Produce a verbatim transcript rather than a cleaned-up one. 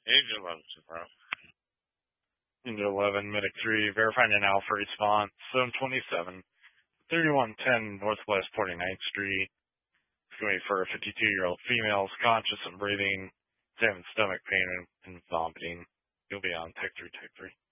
Angel eleven, bro. Angel eleven, Medic three, verifying an alpha response, zone twenty-seven, thirty-one ten Northwest forty-ninth Street. It's going to be for a fifty-two-year-old female, conscious and breathing, having stomach pain and, and vomiting. You'll be on Tech three, Tech three.